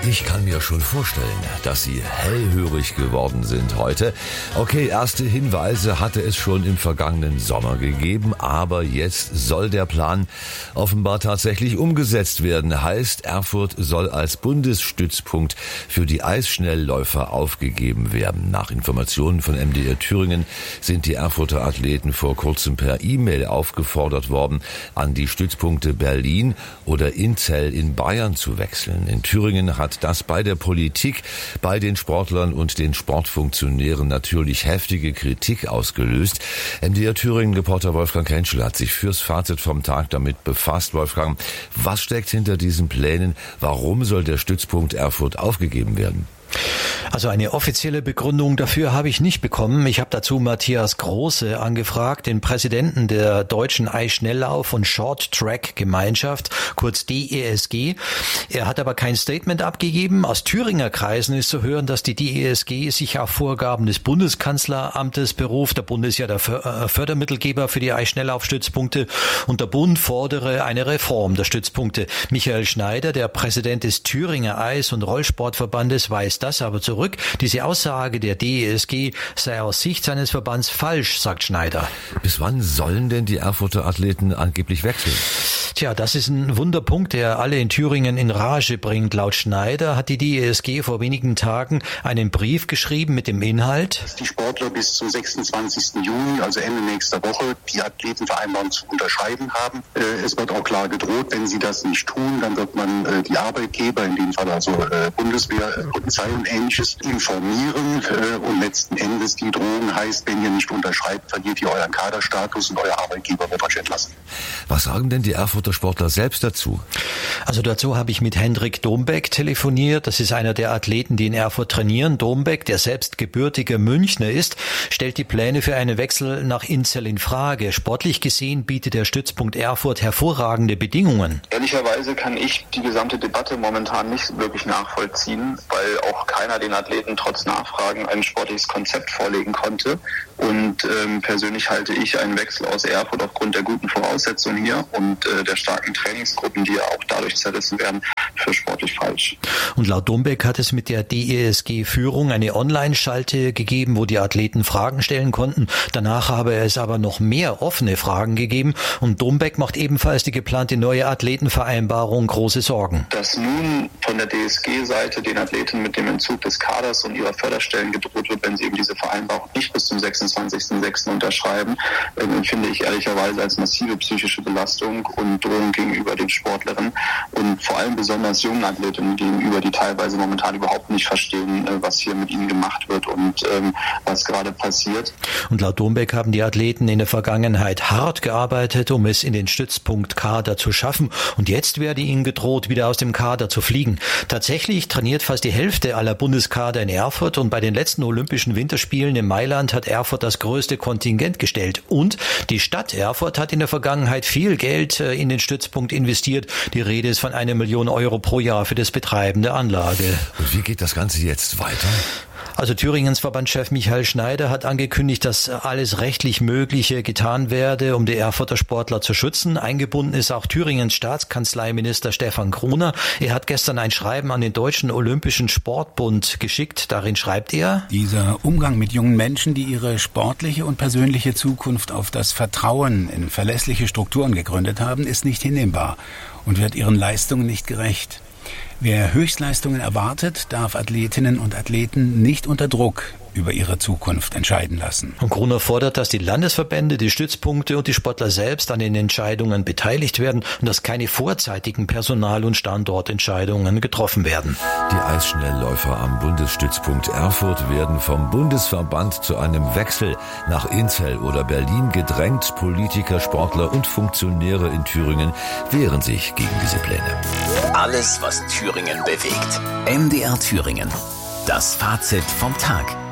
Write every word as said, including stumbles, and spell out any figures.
Ich kann mir schon vorstellen, dass Sie hellhörig geworden sind heute. Okay, erste Hinweise hatte es schon im vergangenen Sommer gegeben, aber jetzt soll der Plan offenbar tatsächlich umgesetzt werden. Heißt, Erfurt soll als Bundesstützpunkt für die Eisschnellläufer aufgegeben werden. Nach Informationen von M D R Thüringen sind die Erfurter Athleten vor kurzem per E-Mail aufgefordert worden, an die Stützpunkte Berlin oder Inzell in Bayern zu wechseln. In Thüringen hat das bei der Politik, bei den Sportlern und den Sportfunktionären natürlich heftige Kritik ausgelöst. M D R Thüringen-Reporter Wolfgang Henschel hat sich fürs Fazit vom Tag damit befasst. Wolfgang, was steckt hinter diesen Plänen? Warum soll der Stützpunkt Erfurt aufgegeben werden? Also eine offizielle Begründung dafür habe ich nicht bekommen. Ich habe dazu Matthias Große angefragt, den Präsidenten der Deutschen Eisschnelllauf- und Short-Track-Gemeinschaft, kurz D E S G. Er hat aber kein Statement abgegeben. Aus Thüringer Kreisen ist zu hören, dass die D E S G sich auf Vorgaben des Bundeskanzleramtes beruft. Der Bund ist ja der Fördermittelgeber für die Eisschnelllaufstützpunkte und der Bund fordere eine Reform der Stützpunkte. Michael Schneider, der Präsident des Thüringer Eis- und Rollsportverbandes, weist das aber zurück. Diese Aussage der D E S G sei aus Sicht seines Verbands falsch, sagt Schneider. Bis wann sollen denn die Erfurter Athleten angeblich wechseln? Tja, das ist ein Wunderpunkt, der alle in Thüringen in Rage bringt. Laut Schneider hat die D E S G vor wenigen Tagen einen Brief geschrieben mit dem Inhalt: Dass die Sportler bis zum sechsundzwanzigsten Juni, also Ende nächster Woche, die Athletenvereinbarung zu unterschreiben haben. Es wird auch klar gedroht, wenn sie das nicht tun, dann wird man die Arbeitgeber, in dem Fall also Bundeswehr, Polizei und Ähnliches, informieren. Und letzten Endes die Drohung heißt, wenn ihr nicht unterschreibt, verliert ihr euren Kaderstatus und euer Arbeitgeber wird euch entlassen. Was sagen denn die Erfurter Sportler selbst dazu? Also dazu habe ich mit Hendrik Dombeck telefoniert. Das ist einer der Athleten, die in Erfurt trainieren. Dombeck, der selbst gebürtiger Münchner ist, stellt die Pläne für einen Wechsel nach Inzell in Frage. Sportlich gesehen bietet der Stützpunkt Erfurt hervorragende Bedingungen. Ehrlicherweise kann ich die gesamte Debatte momentan nicht wirklich nachvollziehen, weil auch keiner den Athleten trotz Nachfragen ein sportliches Konzept vorlegen konnte. Und ähm, persönlich halte ich einen Wechsel aus Erfurt aufgrund der guten Voraussetzungen hier und äh, der starken Trainingsgruppen, die ja auch dadurch zerrissen werden, für sportlich falsch. Und laut Dombeck hat es mit der D E S G-Führung eine Online-Schalte gegeben, wo die Athleten Fragen stellen konnten. Danach habe es aber noch mehr offene Fragen gegeben. Und Dombeck macht ebenfalls die geplante neue Athletenvereinbarung große Sorgen. Dass nun von der D E S G-Seite den Athleten mit dem Entzug des Kaders und ihrer Förderstellen gedroht wird, wenn sie eben diese Vereinbarung nicht bis zum sechsundzwanzigsten sechsten unterschreiben, empfinde ich ehrlicherweise als massive psychische Belastung und Drohung gegenüber den Sportlerinnen und vor allem besonders jungen Athletinnen gegenüber, die teilweise momentan überhaupt nicht verstehen, was hier mit ihnen gemacht wird und ähm, was gerade passiert. Und laut Dombeck haben die Athleten in der Vergangenheit hart gearbeitet, um es in den Stützpunkt Kader zu schaffen. Und jetzt werde ihnen gedroht, wieder aus dem Kader zu fliegen. Tatsächlich trainiert fast die Hälfte aller Bundeskader in Erfurt und bei den letzten Olympischen Winterspielen in Mailand hat Erfurt das größte Kontingent gestellt. Und die Stadt Erfurt hat in der Vergangenheit viel Geld in den Stützpunkt investiert. Die Rede ist von einer Million Euro pro Jahr für das Betreiben der Anlage. Und wie geht das Ganze jetzt weiter? Also Thüringens Verbandschef Michael Schneider hat angekündigt, dass alles rechtlich Mögliche getan werde, um die Erfurter Sportler zu schützen. Eingebunden ist auch Thüringens Staatskanzleiminister Stefan Gruner. Er hat gestern ein Schreiben an den Deutschen Olympischen Sportbund geschickt. Darin schreibt er: Dieser Umgang mit jungen Menschen, die ihre sportliche und persönliche Zukunft auf das Vertrauen in verlässliche Strukturen gegründet haben, ist nicht hinnehmbar und wird ihren Leistungen nicht gerecht. Wer Höchstleistungen erwartet, darf Athletinnen und Athleten nicht unter Druck über ihre Zukunft entscheiden lassen. Und Gruner fordert, dass die Landesverbände, die Stützpunkte und die Sportler selbst an den Entscheidungen beteiligt werden und dass keine vorzeitigen Personal- und Standortentscheidungen getroffen werden. Die Eisschnellläufer am Bundesstützpunkt Erfurt werden vom Bundesverband zu einem Wechsel nach Inzell oder Berlin gedrängt. Politiker, Sportler und Funktionäre in Thüringen wehren sich gegen diese Pläne. Alles, was Thüringen bewegt. M D R Thüringen. Das Fazit vom Tag.